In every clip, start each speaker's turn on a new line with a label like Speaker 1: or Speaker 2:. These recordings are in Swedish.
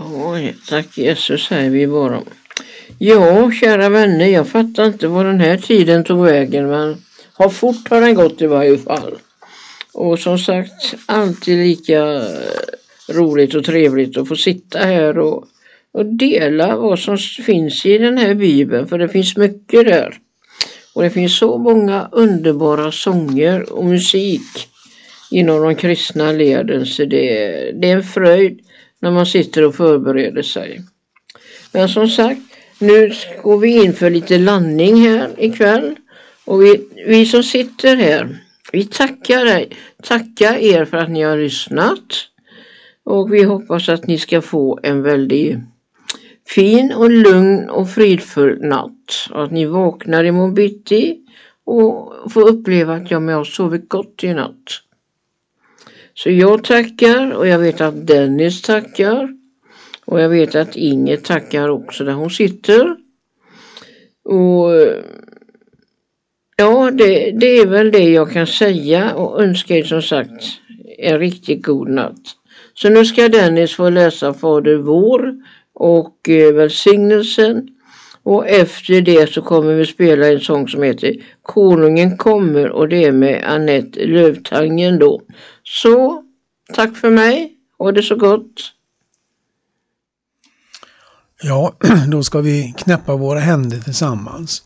Speaker 1: Ja, tack Jesus säger vi bara. Ja, kära vänner, jag fattar inte vad den här tiden tog vägen, men fort har den gått i varje fall. Och som sagt, alltid lika roligt och trevligt att få sitta här och dela vad som finns i den här Bibeln, för det finns mycket där. Och det finns så många underbara sånger och musik inom de kristna leden, så det är en fröjd när man sitter och förbereder sig. Men som sagt, nu går vi in för lite landning här ikväll. Och vi som sitter här, vi tackar er för att ni har lyssnat. Och vi hoppas att ni ska få en väldigt fin och lugn och fridfull natt. Och att ni vaknar imorgon bitti och får uppleva att jag har sovit gott i natt. Så jag tackar, och jag vet att Dennis tackar. Och jag vet att Inge tackar också där hon sitter. Och ja, det är väl det jag kan säga, och önskar er som sagt en riktigt god natt. Så nu ska Dennis få läsa Fader vår och välsignelsen. Och efter det så kommer vi spela en sång som heter Konungen kommer, och det är med Annette Lövtangen då. Så tack för mig, ha det så gott.
Speaker 2: Ja, då ska vi knäppa våra händer tillsammans.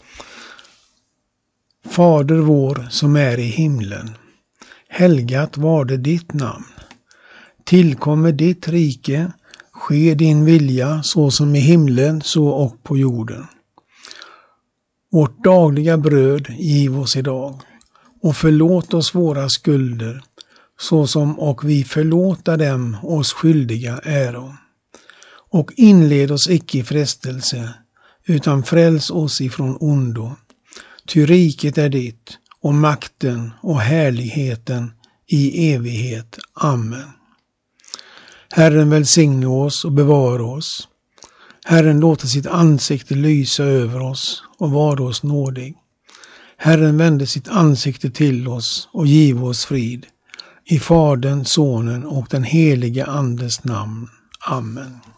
Speaker 2: Fader vår som är i himlen, helgat varde ditt namn. Tillkommer ditt rike, ske din vilja så som i himlen så och på jorden. Vårt dagliga bröd giv oss idag, och förlåt oss våra skulder, så som och vi förlåta dem oss skyldiga äro. Och inled oss icke i frestelse, utan fräls oss ifrån ondo. Ty riket är ditt, och makten och härligheten i evighet. Amen. Herren välsigne oss och bevara oss. Herren låter sitt ansikte lysa över oss och vara oss nådig. Herren vände sitt ansikte till oss och giv oss frid. I Fadern, Sonen och den helige Andes namn. Amen.